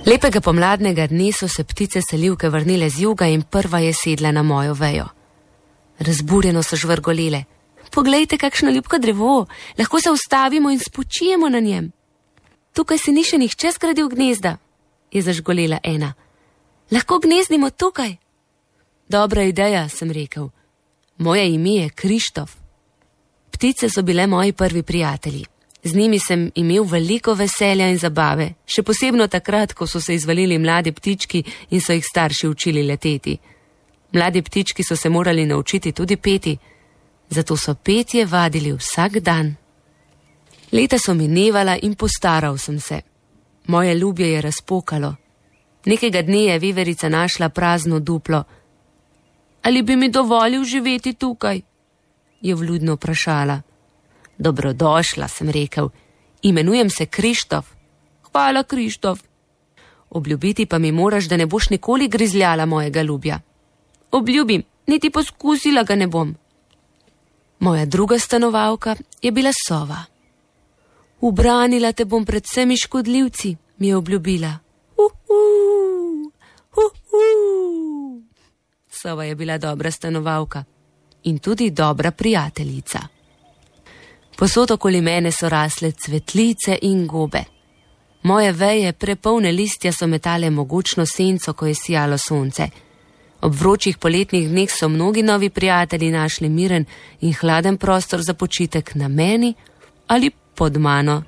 Lepega pomladnega dne so se ptice selivke vrnile z juga in prva je sedla na mojo vejo. Razburjeno so žvrgolele. Poglejte, kakšno ljubko drevo, lahko se ustavimo in spočijemo na njem. Tukaj se ni še nihče zgradil gnezda, je zažgolela ena. Lahko gnezdimo tukaj. Dobra ideja, sem rekel. Moje ime je Krištof. Ptice so bile moji prvi prijatelji. Z njimi sem imel veliko veselja in zabave, še posebno takrat, ko so se izvalili mladi ptički in so jih starši učili leteti. Mladi ptički so se morali naučiti tudi peti, zato so petje vadili vsak dan. Leta so minevala in postaral sem se. Moje ljubje je razpokalo. Nekega dne je veverica našla prazno duplo. Ali bi mi dovolil živeti tukaj? Je vljudno vprašala. Dobrodošla, sem rekel. Imenujem se Krištof. Hvala, Krištof. Obljubiti pa mi moraš, da ne boš nikoli grizljala mojega ljubja. Obljubim, niti poskusila ga ne bom. Moja druga stanovalka je bila sova. Ubranila te bom pred vsemi škodljivci, mi je obljubila. Sova je bila dobra stanovalka in tudi dobra prijateljica. Posod okoli mene so rasle cvetlice in gobe. Moje veje, prepolne listja, so metale mogočno senco, ko je sijalo sonce. Ob vročih poletnih dneh so mnogi novi prijatelji našli miren in hladen prostor za počitek na meni ali pod mano.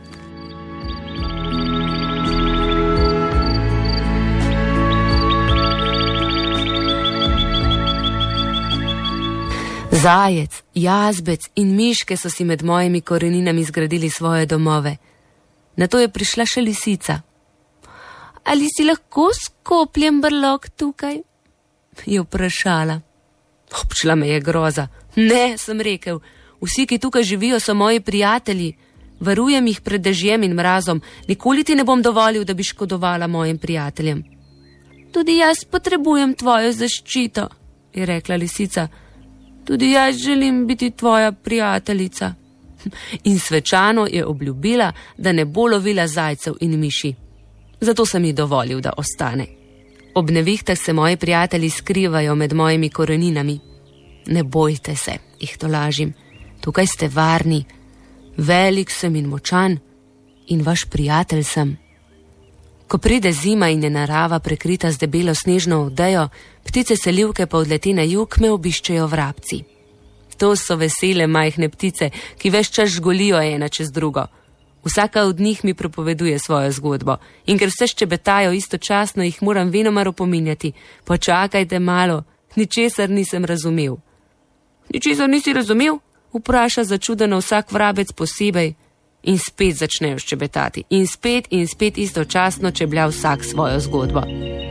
Zajec, jazbec in miške so si med mojimi koreninami zgradili svoje domove. Nato je prišla še lisica. Ali si lahko skopljem brlog tukaj? Je vprašala. Občila me je groza. Ne, sem rekel, vsi, ki tukaj živijo, so moji prijatelji. Varujem jih pred dežjem in mrazom, nikoli ti ne bom dovolil, da bi škodovala mojim prijateljem. Tudi jaz potrebujem tvojo zaščito, je rekla lisica. Tudi jaz želim biti tvoja prijateljica. In svečano je obljubila, da ne bo lovila zajcev in miši. Zato sem ji dovolil, da ostane. Ob nevihtah se moji prijatelji skrivajo med mojimi koreninami. Ne bojte se, jih tolažim. Tukaj ste varni. Velik sem in močan in vaš prijatelj sem. Ko pride zima in je narava prekrita z debelo snežno odejo, ptice selivke pa odleti na jug, me obiščejo vrabci. To so vesele majhne ptice, ki ves čas žgolijo ena čez drugo. Vsaka od njih mi propoveduje svojo zgodbo in ker vse ščebetajo istočasno, jih moram venomer opominjati. Počakajte malo, ničesar nisem razumel. Ničesar nisi razumel? Vpraša začudeno vsak vrabec posebej. In spet začnejo ščebetati. In spet istočasno čeblja vsak svojo zgodbo.